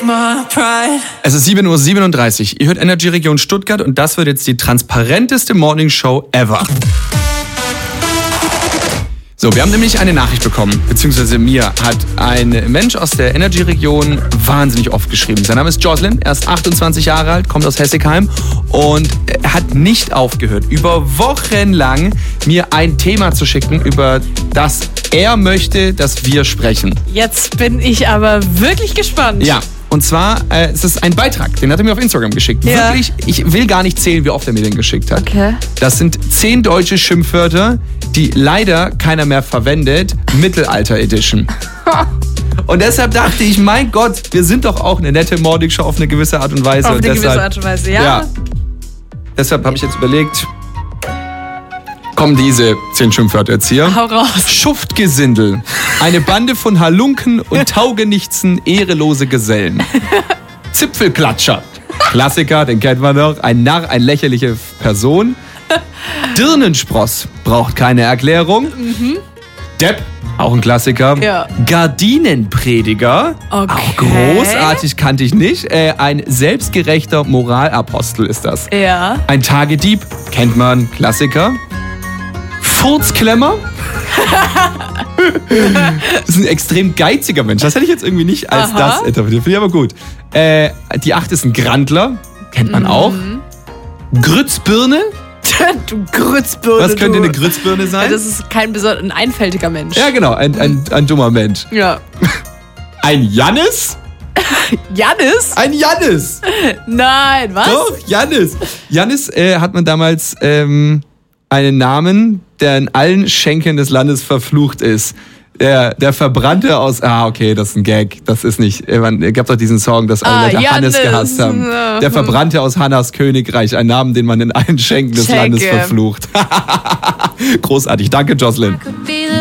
Es ist 7:37 Uhr. Ihr hört Energy Region Stuttgart und das wird jetzt die transparenteste Morningshow ever. So, wir haben nämlich eine Nachricht bekommen, beziehungsweise mir hat ein Mensch aus der Energy-Region wahnsinnig oft geschrieben. Sein Name ist Jocelyn, er ist 28 Jahre alt, kommt aus Hessigheim und er hat nicht aufgehört, über Wochen lang mir ein Thema zu schicken, über das er möchte, dass wir sprechen. Jetzt bin ich aber wirklich gespannt. Ja. Und zwar, es ist ein Beitrag, den hat er mir auf Instagram geschickt. Ja. Wirklich, ich will gar nicht zählen, wie oft er mir den geschickt hat. Okay. Das sind 10 deutsche Schimpfwörter, die leider keiner mehr verwendet. Mittelalter Edition. Und deshalb dachte ich, mein Gott, wir sind doch auch eine nette Morningshow auf eine gewisse Art und Weise. Auf eine gewisse Art und Weise, ja. Deshalb habe ich jetzt überlegt, kommen diese 10 Schimpfwörter jetzt hier. Hau raus. Schuftgesindel. Eine Bande von Halunken und Taugenichtsen, ehrelose Gesellen. Zipfelklatscher. Klassiker, den kennt man doch. Ein Narr, eine lächerliche Person. Dirnenspross. Braucht keine Erklärung. Depp. Auch ein Klassiker. Ja. Gardinenprediger. Okay. Auch großartig, kannte ich nicht. Ein selbstgerechter Moralapostel ist das. Ja. Ein Tagedieb. Kennt man. Klassiker. Furzklemmer. Das ist ein extrem geiziger Mensch. Das hätte ich jetzt irgendwie nicht als das interpretiert. Finde ich aber gut. Die 8 ist ein Grandler. Kennt man auch. Grützbirne. Du Grützbirne. Was könnte eine Grützbirne sein? Das ist ein einfältiger Mensch. Ja, genau. Ein dummer Mensch. Ja. Ein Jannis? Jannis? Ein Jannis. Nein, was? Doch, Jannis. Jannis hat man damals einen Namen, der in allen Schenken des Landes verflucht ist. Der Verbrannte aus... okay, das ist ein Gag. Das ist nicht... Es gab doch diesen Song, dass alle Leute Hannes gehasst haben. Der Verbrannte aus Hannas Königreich. Ein Name, den man in allen Schenken des Landes verflucht. Großartig. Danke, Jocelyn.